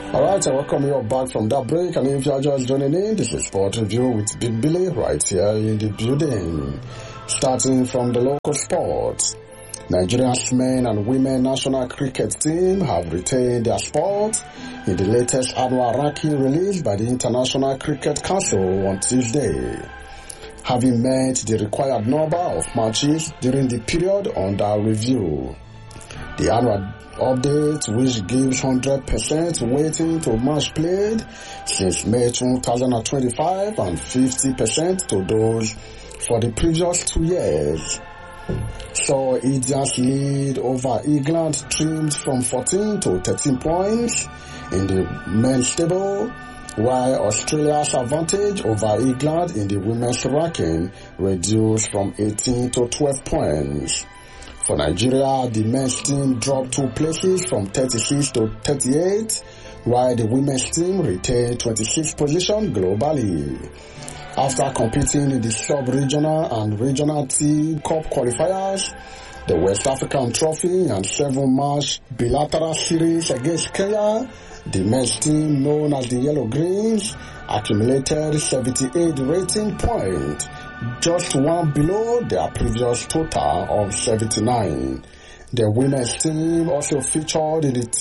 Alright, I welcome you all back from that break, and if you are just joining in, this is Sport Review with Big Billy right here in the building. Starting from the local sports, Nigeria's men and women national cricket team have retained their spot in the latest annual ranking released by the International Cricket Council on Tuesday, having met the required number of matches during the period under review. The annual update, which gives 100% weighting to match played since May 2025 and 50% to those for the previous 2 years, saw India's lead over England trimmed from 14 to 13 points in the men's table, while Australia's advantage over England in the women's ranking reduced from 18 to 12 points. For Nigeria, the men's team dropped 2 places from 36 to 38, while the women's team retained 26th position globally. After competing in the sub-regional and regional team cup qualifiers, the West African Trophy and 7-match bilateral series against Kenya, the men's team, known as the Yellow Greens, accumulated 78 rating points, just one below their previous total of 79. The women's team also featured in the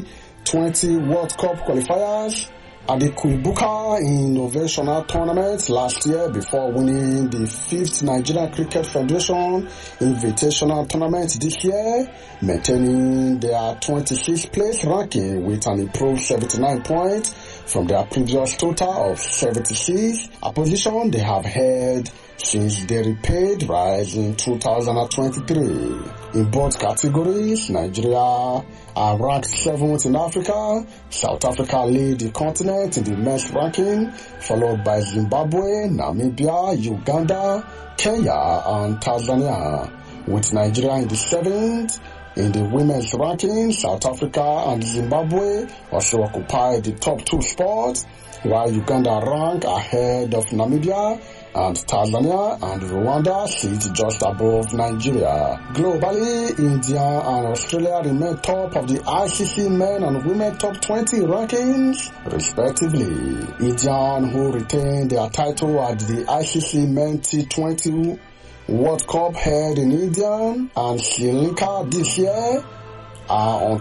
T20 World Cup qualifiers at the Kuibuka Innovational Tournament last year before winning the 5th Nigeria Cricket Federation Invitational Tournament this year, maintaining their 26th place ranking with an improved 79 points from their previous total of 76, a position they have held since their repaid rise in 2023. In both categories, Nigeria are ranked 7th in Africa. South Africa lead the continent in the men's ranking, followed by Zimbabwe, Namibia, Uganda, Kenya, and Tanzania, with Nigeria in the 7th. In the women's ranking, South Africa and Zimbabwe also occupy the top 2 spots, while Uganda rank ahead of Namibia, and Tanzania and Rwanda sit just above Nigeria. Globally, India and Australia remain top of the ICC men and women top 20 rankings, respectively. India, who retained their title at the ICC men T20 World Cup held in India and Sri Lanka this year, are on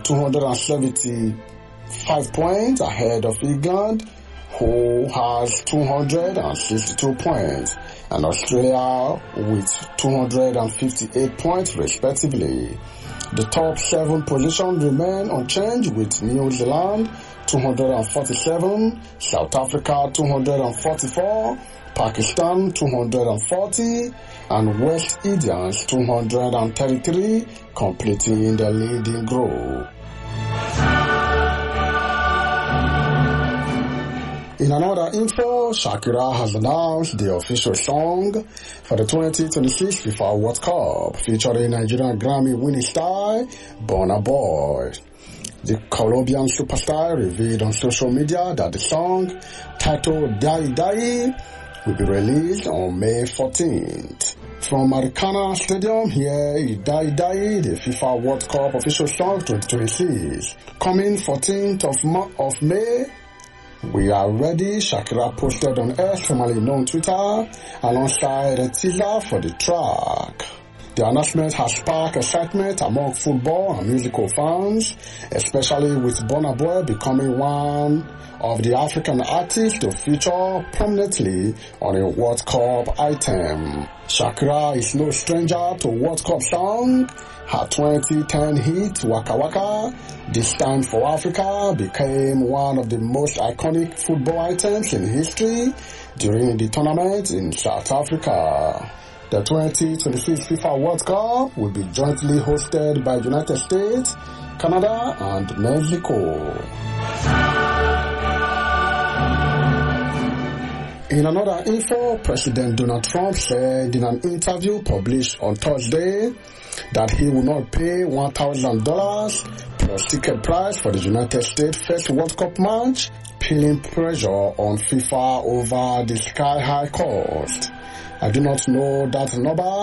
275 points ahead of England, who has 262 points, and Australia with 258 points respectively. The top 7 positions remain unchanged, with New Zealand 247, South Africa 244, Pakistan 240, and West Indies 233, completing the leading group. In another info, Shakira has announced the official song for the 2026 FIFA World Cup, featuring Nigerian Grammy-winning star Burna Boy. The Colombian superstar revealed on social media that the song, titled Die Die, will be released on May 14th. From Maracana Stadium, here is Die Die, the FIFA World Cup official song 2026. Coming 14th of May, we are ready, Shakira posted on X, formerly known Twitter, alongside a teaser for the track. The announcement has sparked excitement among football and musical fans, especially with Burna Boy becoming one of the African artists to feature prominently on a World Cup item. Shakira is no stranger to World Cup song. Her 2010 hit Waka Waka, This Time for Africa, became one of the most iconic football items in history during the tournament in South Africa. The 2026 FIFA World Cup will be jointly hosted by United States, Canada, and Mexico. In another info, President Donald Trump said in an interview published on Thursday that he will not pay $1,000 plus ticket price for the United States first World Cup match, piling pressure on FIFA over the sky-high cost. I do not know that number,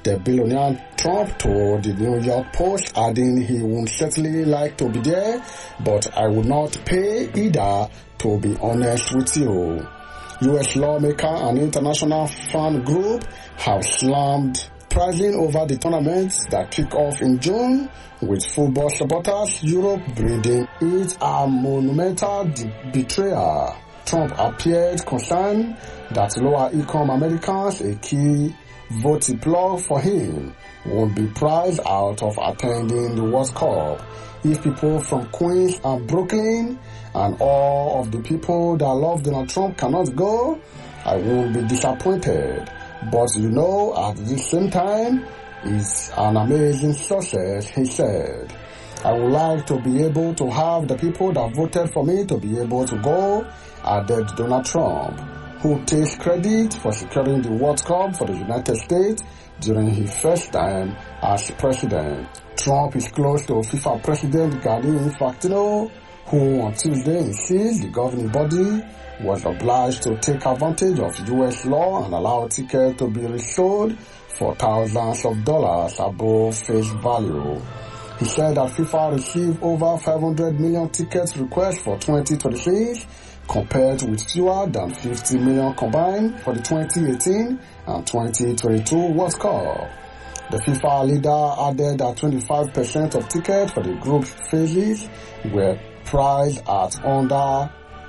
The billionaire Trump told the New York Post, adding he would certainly like to be there, but I would not pay either, to be honest with you. U.S. lawmaker and international fan group have slammed pricing over the tournaments that kick off in June, with football supporters Europe breathing it a monumental betrayal. Trump appeared concerned that lower-income Americans, a key voting plug for him, won't be priced out of attending the World Cup. If people from Queens and Brooklyn and all of the people that love Donald Trump cannot go, I won't be disappointed. But you know, at the same time, it's an amazing success, he said. I would like to be able to have the people that voted for me to be able to go, added Donald Trump, who takes credit for securing the World Cup for the United States during his first time as president. Trump is close to FIFA President Gianni Infantino, who on Tuesday insists the governing body was obliged to take advantage of U.S. law and allow tickets to be resold for thousands of dollars above face value. He said that FIFA received over 500 million tickets requests for 2026, compared with fewer than 50 million combined for the 2018 and 2022 World Cup. The FIFA leader added that 25% of tickets for the group phases were priced at under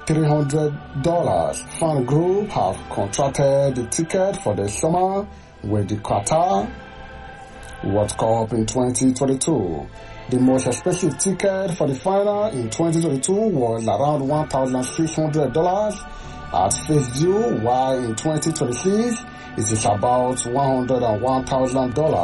$300. Fan group have contracted the ticket for the summer with the Qatar World Cup in 2022. The most expensive ticket for the final in 2022 was around $1,600 at face due, while in 2026 it is about $101,000.